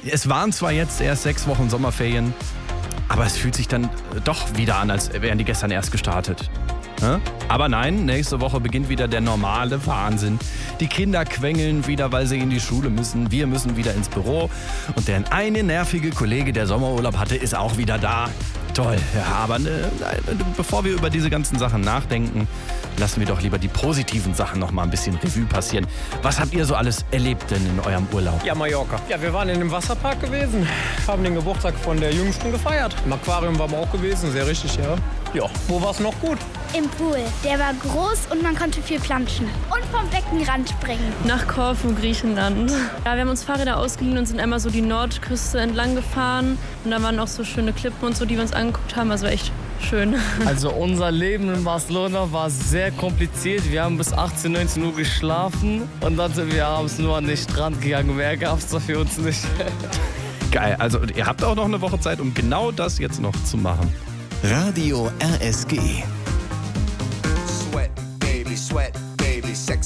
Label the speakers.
Speaker 1: Es waren zwar jetzt erst 6 Wochen Sommerferien, aber es fühlt sich dann doch wieder an, als wären die gestern erst gestartet. Aber nein, nächste Woche beginnt wieder der normale Wahnsinn. Die Kinder quengeln wieder, weil sie in die Schule müssen. Wir müssen wieder ins Büro. Und der eine nervige Kollege, der Sommerurlaub hatte, ist auch wieder da. Toll. Ja, aber bevor wir über diese ganzen Sachen nachdenken, lassen wir doch lieber die positiven Sachen noch mal ein bisschen Revue passieren. Was habt ihr so alles erlebt denn in eurem Urlaub?
Speaker 2: Ja, Mallorca. Ja, wir waren in dem Wasserpark gewesen, haben den Geburtstag von der Jüngsten gefeiert. Im Aquarium waren wir auch gewesen, sehr richtig, ja. Ja, wo war es noch gut?
Speaker 3: Im Pool. Der war groß und man konnte viel planschen. Und vom Beckenrand springen.
Speaker 4: Nach Korfu, Griechenland. Ja, wir haben uns Fahrräder ausgeliehen und sind einmal so die Nordküste entlang gefahren. Und da waren auch so schöne Klippen und so, die wir uns angeguckt haben. Also echt schön.
Speaker 5: Also unser Leben in Barcelona war sehr kompliziert. Wir haben bis 18, 19 Uhr geschlafen und dann sind wir abends nur an den Strand gegangen. Mehr gab es da für uns nicht.
Speaker 1: Geil, also ihr habt auch noch eine Woche Zeit, um genau das jetzt noch zu machen.
Speaker 6: Radio RSG.